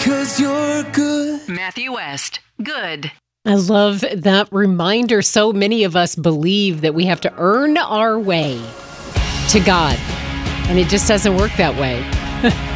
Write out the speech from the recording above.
'cause you're good. Matthew West, good. I love that reminder. So many of us believe that we have to earn our way to God, and it just doesn't work that way.